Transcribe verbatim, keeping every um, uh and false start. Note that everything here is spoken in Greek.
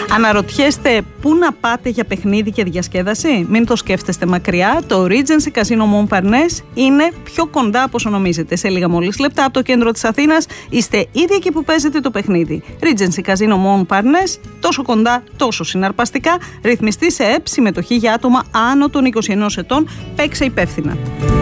Αναρωτιέστε πού να πάτε για παιχνίδι και διασκέδαση? Μην το σκέφτεστε μακριά. Το Regency Casino Montparnasse είναι πιο κοντά από όσο νομίζετε. Σε λίγα μόλις λεπτά από το κέντρο της Αθήνας είστε ήδη εκεί που παίζετε το παιχνίδι. Regency Casino Montparnasse, τόσο κοντά, τόσο συναρπαστικά. Ρυθμιστή σε ΕΠ, συμμετοχή για άτομα άνω των είκοσι ενός ετών. Παίξε υπεύθυνα.